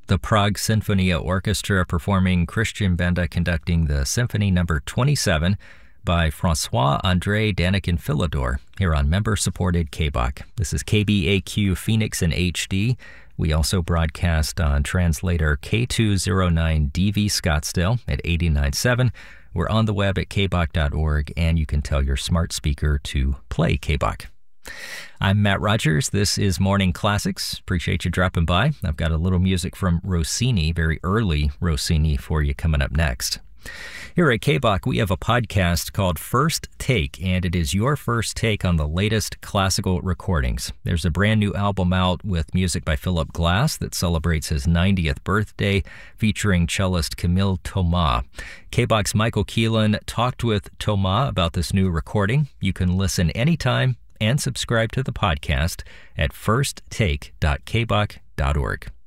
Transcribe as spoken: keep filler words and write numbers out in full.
The Prague Sinfonia Orchestra performing Christian Benda conducting the Symphony Number twenty-seven by Francois-André Daniken-Philidor here on member-supported K B O C. This is K B A Q Phoenix in H D. We also broadcast on translator K two oh nine D V Scottsdale at eighty-nine point seven. We're on the web at k b o c dot org, and you can tell your smart speaker to play K B O C. I'm Matt Rogers. This is Morning Classics. Appreciate you dropping by. I've got a little music from Rossini, very early Rossini, for you coming up next. Here at K B O C, we have a podcast called First Take, and it is your first take on the latest classical recordings. There's a brand new album out with music by Philip Glass that celebrates his ninetieth birthday, featuring cellist Camille Thomas. K B O C's Michael Keelan talked with Thomas about this new recording. You can listen anytime and subscribe to the podcast at first take dot k b o c dot org.